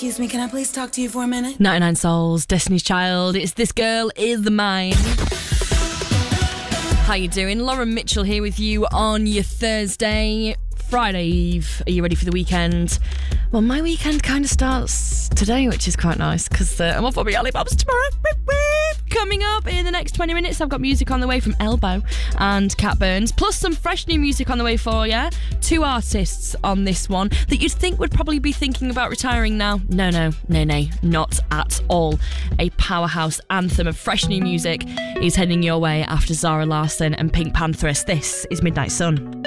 Excuse me, can I please talk to you for a minute? 99 Souls, Destiny's Child. It's This Girl Is Mine. How you doing? Lauren Mitchell here with you on your Thursday, Friday Eve. Are you ready for the weekend? Well, my weekend kind of starts today, which is quite nice because I'm off on my Alibabs tomorrow. Coming up in the next 20 minutes, I've got music on the way from Elbow and Cat Burns, plus some fresh new music on the way for you. 2 artists on this one that you'd think would probably be thinking about retiring now. No, not at all. A powerhouse anthem of fresh new music is heading your way after Zara Larsson and Pink Panthers. This is Midnight Sun.